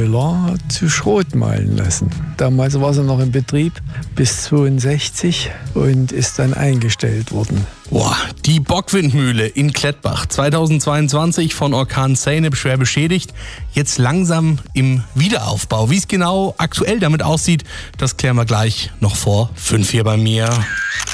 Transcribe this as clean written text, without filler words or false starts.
Müller zu Schrot malen lassen. Damals war sie noch in Betrieb bis 1962 und ist dann eingestellt worden. Boah, die Bockwindmühle in Klettbach, 2022 von Orkan Zeynep schwer beschädigt, jetzt langsam im Wiederaufbau. Wie es genau aktuell damit aussieht, das klären wir gleich noch vor 5 hier bei mir.